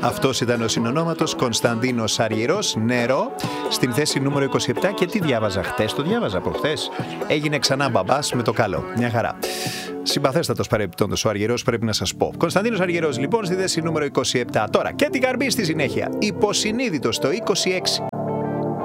Αυτός ήταν ο συνονόματος Κωνσταντίνος Αργυρός, Νερό, στην θέση νούμερο 27. Και τι διάβαζα χτες, το διάβαζα προχτές. Έγινε ξανά μπαμπάς με το καλό. Μια χαρά. Συμπαθέστατος παρεπιπτόντος ο Αργυρός, πρέπει να σας πω. Κωνσταντίνος Αργυρός, λοιπόν, στη θέση νούμερο 27. Τώρα και την Καρμπή στη συνέχεια. Υποσυνείδητο στο 26.